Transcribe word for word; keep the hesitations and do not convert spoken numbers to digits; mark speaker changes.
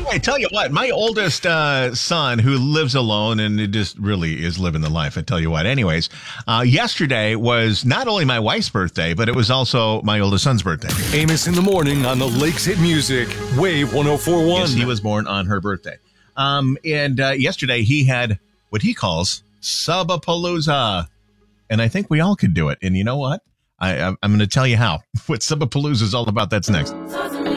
Speaker 1: I tell you what, my oldest uh, son, who lives alone and it just really is living the life. I tell you what. Anyways, uh, yesterday was not only my wife's birthday, but it was also my oldest son's birthday.
Speaker 2: Amos in the morning on the Lakes Hit Music, Wave one oh four point one.
Speaker 1: Yes, he was born on her birthday. Um, and uh, yesterday he had what he calls Subapalooza. And I think we all could do it. And you know what? I, I'm going to tell you how. What Subapalooza is all about. That's next.